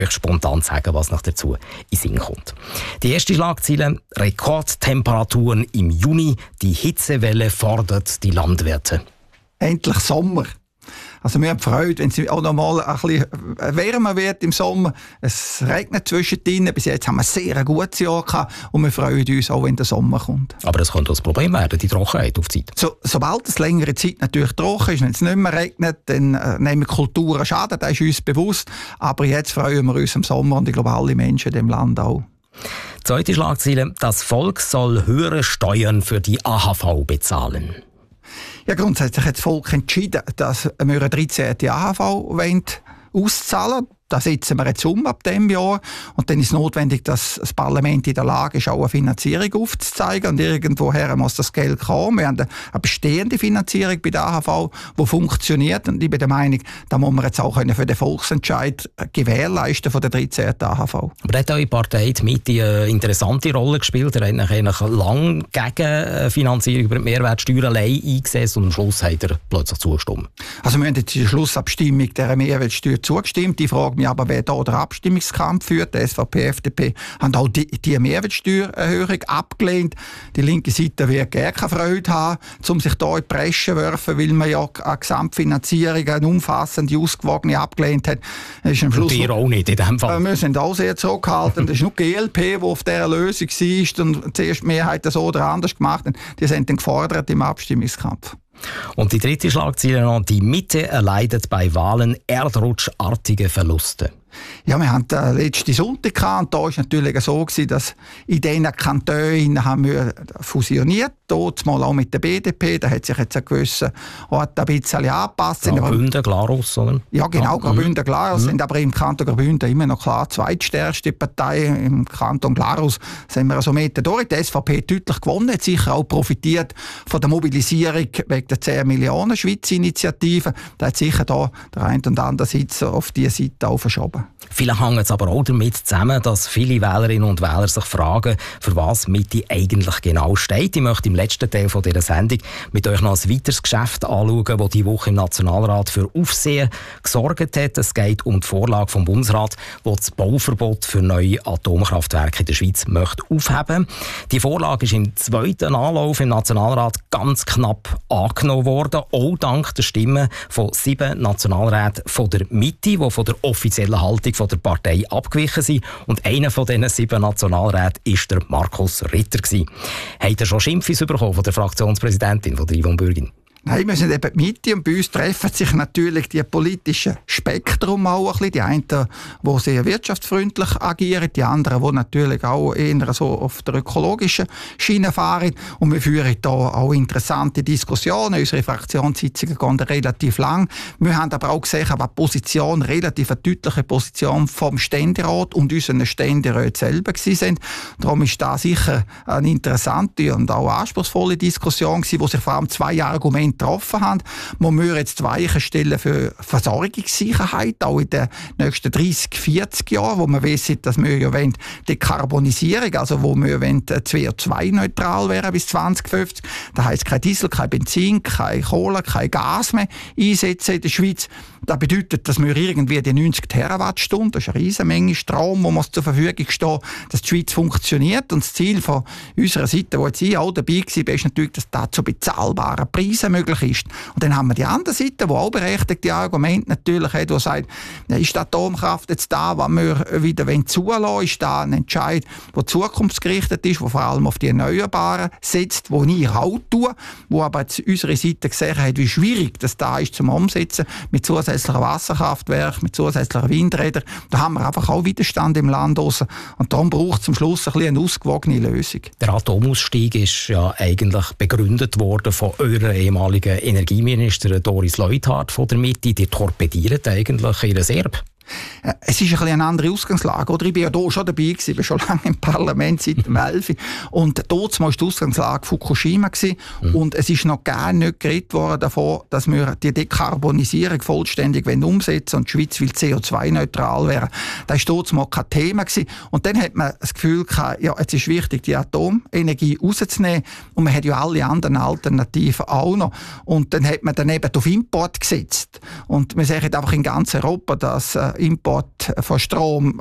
euch spontan sagen, was noch dazu in Sinn kommt. Die erste Schlagzeile: Rekordtemperaturen im Juni. Die Hitzewelle fordert die Landwirte. Endlich Sommer. Also wir haben Freude, wenn es auch noch mal ein bisschen wärmer wird im Sommer. Es regnet zwischendrin. Bis jetzt haben wir sehr ein gutes Jahr gehabt und wir freuen uns auch, wenn der Sommer kommt. Aber das könnte das Problem werden, die Trockenheit auf die Zeit. Sobald es längere Zeit natürlich trocken ist, wenn es nicht mehr regnet, dann nehmen Kulturen Schaden, das ist uns bewusst. Aber jetzt freuen wir uns im Sommer und ich glaube alle Menschen in diesem Land auch. Zweite Schlagzeile: Das Volk soll höhere Steuern für die AHV bezahlen. Ja, grundsätzlich hat das Volk entschieden, dass wir eine 13. AHV auszahlen wollen. Das setzen wir jetzt ab diesem Jahr. Und dann ist es notwendig, dass das Parlament in der Lage ist, auch eine Finanzierung aufzuzeigen. Und irgendwoher muss das Geld kommen. Wir haben eine bestehende Finanzierung bei der AHV, die funktioniert. Und ich bin der Meinung, da muss man jetzt auch für den Volksentscheid gewährleisten von der 13. AHV. Aber da hat eure Partei die Mitte eine interessante Rolle gespielt. Er hat eigentlich lange gegen Finanzierung über die Mehrwertsteuer allein eingesetzt und am Schluss hat er plötzlich zugestimmt. Also wir haben jetzt in der Schlussabstimmung der Mehrwertsteuer zugestimmt. Die Frage aber wer da den Abstimmungskampf führt, die SVP, FDP, haben auch die Mehrwertsteuererhöhung abgelehnt. Die linke Seite wird gerne keine Freude haben, um sich da in die Bresche zu werfen, weil man ja eine Gesamtfinanzierung, eine umfassende, ausgewogene abgelehnt hat. Ist am Schluss und ihr auch nicht in dem Fall. Wir sind auch sehr zurückhaltend. Das ist nur die GLP, die auf dieser Lösung war und zuerst die Mehrheit so oder anders gemacht hat. Die sind dann gefordert im Abstimmungskampf. Und die dritte Schlagzeile noch: Die Mitte erleidet bei Wahlen erdrutschartige Verluste. Ja, wir haben den letzten Sonntag gehabt, und da war es natürlich so, dass in diesen Kantonen haben wir fusioniert, dort mal auch mit der BDP, da hat sich jetzt ein gewisser Ort ein bisschen angepasst. Graubünden, Glarus, oder? Ja, genau, Graubünden, Glarus sind aber im Kanton Graubünden immer noch klar die zweitstärkste Partei. Im Kanton Glarus sind wir also mit durch. Die SVP hat deutlich gewonnen, hat sicher auch profitiert von der Mobilisierung wegen der 10 Millionen Schweiz-Initiative. Da hat sicher da der eine und andere Sitz auf diese Seite auch verschoben. Vielleicht hängt es aber auch damit zusammen, dass viele Wählerinnen und Wähler sich fragen, für was Mitte eigentlich genau steht. Ich möchte im letzten Teil dieser Sendung mit euch noch ein weiteres Geschäft anschauen, das diese Woche im Nationalrat für Aufsehen gesorgt hat. Es geht um die Vorlage vom Bundesrat, die das Bauverbot für neue Atomkraftwerke in der Schweiz möchte aufheben. Die Vorlage ist im zweiten Anlauf im Nationalrat ganz knapp angenommen worden, auch dank der Stimmen von 7 Nationalräten von der Mitte, die von der offiziellen Haltung von der Partei abgewichen sind. Und einer von diesen 7 Nationalräten war der Markus Ritter. Habt ihr schon Schimpfis bekommen von der Fraktionspräsidentin, von der Yvonne Bürgin? Nein, wir sind eben die Mitte und bei uns treffen sich natürlich die politischen Spektrum auch ein bisschen. Die einen, die sehr wirtschaftsfreundlich agieren, die anderen, die natürlich auch eher so auf der ökologischen Schiene fahren. Und wir führen hier auch interessante Diskussionen. Unsere Fraktionssitzungen gehen relativ lang. Wir haben aber auch gesehen, eine Position, relativ eine deutliche Position vom Ständerat und unseren Ständeräten selber gewesen. Darum ist das sicher eine interessante und auch anspruchsvolle Diskussion gewesen, wo sich vor allem 2 Argumente getroffen haben. Man muss jetzt die Weichen stellen für Versorgungssicherheit, auch in den nächsten 30, 40 Jahren, wo wir wissen, dass wir ja Dekarbonisierung, also wo wir CO2-neutral wären bis 2050. Das heisst, kein Diesel, kein Benzin, kein Kohle, kein Gas mehr einsetzen in der Schweiz. Das bedeutet, dass wir irgendwie die 90 Terawattstunden, das ist eine riesen Menge Strom, wo muss zur Verfügung stehen, dass die Schweiz funktioniert. Und das Ziel von unserer Seite, wo jetzt ich auch dabei war, ist natürlich, dass das zu bezahlbaren Preisen möglich ist. Und dann haben wir die andere Seite, die auch berechtigte Argumente natürlich hat, die sagt, ist die Atomkraft jetzt da, was wir wieder zulassen wollen? Ist da ein Entscheid, der zukunftsgerichtet ist, der vor allem auf die Erneuerbaren setzt, wo ich auch tue, wo aber jetzt unsere Seite gesehen hat, wie schwierig das da ist zum Umsetzen mit zusätzlichen Wasserkraftwerken, mit zusätzlichen Windrädern. Da haben wir einfach auch Widerstand im Land raus. Und darum braucht es zum Schluss ein bisschen eine ausgewogene Lösung. Der Atomausstieg ist ja eigentlich begründet worden von eurer ehemaligen Energieministerin Doris Leuthard von der Mitte. Die torpediert eigentlich ihren Erbe. Es ist ein bisschen eine andere Ausgangslage. Oder? Ich war ja hier schon dabei, ich bin schon lange im Parlament, seit dem 11. Und dort war die Ausgangslage Fukushima. Und es ist noch gar nicht geredet worden davon, dass wir die Dekarbonisierung vollständig umsetzen und die Schweiz will CO2-neutral werden. Das war dort mal kein Thema. Und dann hat man das Gefühl gehabt, ja, jetzt ist wichtig, die Atomenergie rauszunehmen. Und man hat ja alle anderen Alternativen auch noch. Und dann hat man dann eben auf Import gesetzt. Und wir sehen einfach in ganz Europa, dass Import von Strom